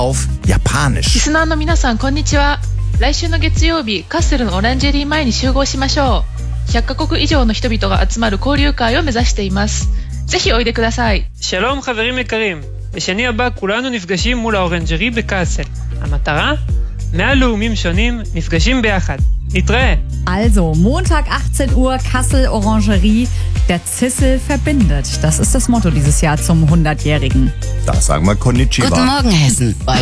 auf Japanisch. リスナーの皆さん、こんにちは。来週の月曜日、カッセルのオランジェリー前に集合しましょう。100カ国以上の人々が集まる交流会を目指しています。ぜひおいでください。 שלום חברים יקרים, בשני הבא כולנו נפגשים מול האורנג'רי בקאסל. המטרה? 100 לאומים שונים נפגשים ביחד. נתראה. Also, Montag 18 Uhr, Kassel Orangerie. Der Zissel verbindet. Das ist das Motto dieses Jahr zum 100-Jährigen. Da sagen wir Konnichiwa. Guten Morgen, Hessen. Bei